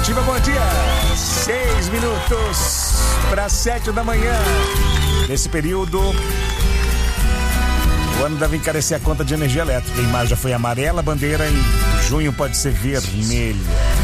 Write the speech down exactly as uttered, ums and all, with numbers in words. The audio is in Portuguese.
Ativa, bom dia. Seis minutos para sete da manhã. Nesse período, o ano deve encarecer a conta de energia elétrica. Em maio já foi amarela, a bandeira em junho pode ser vermelha.